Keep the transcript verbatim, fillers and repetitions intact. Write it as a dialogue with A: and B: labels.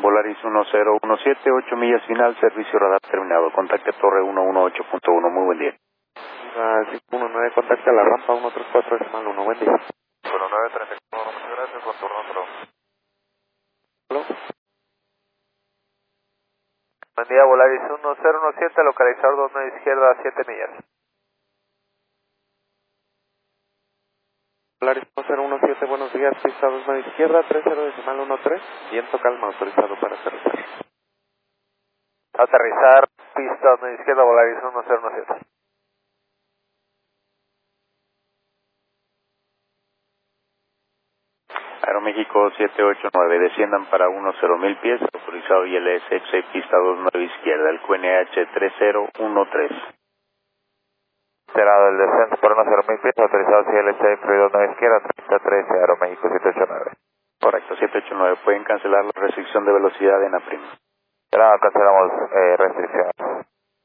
A: Volaris uno cero uno siete, ocho millas final, servicio radar terminado. Contacte Torre ciento dieciocho punto uno, muy buen día.
B: cinco uno nueve, contacta la rampa ciento treinta y cuatro decimal uno, buen día.
C: uno nueve treinta y cuatro, muchas gracias, con turno otro.
B: ¿Aló?
C: Buen día, Volaris uno cero uno siete, localizador dos nueve izquierda, siete millas.
B: Volaris uno cero uno siete, buenos días, pista dos nueve izquierda, treinta decimal uno tres, viento calma, autorizado para aterrizar.
C: Aterrizar, pista dos nueve izquierda, Volaris uno cero uno siete.
A: Aeroméxico siete ocho nueve, desciendan para cien mil pies, autorizado I L S X, pista dos nueve izquierda, el Q N H tres cero uno tres.
C: Cerrado el descenso por cien mil pies, autorizado C L C, dos nueve izquierda, treinta trece, Aeroméxico siete ocho nueve.
A: Correcto, siete ocho nueve, pueden cancelar la restricción de velocidad en APRIM.
C: Cerrado, cancelamos eh, restricciones.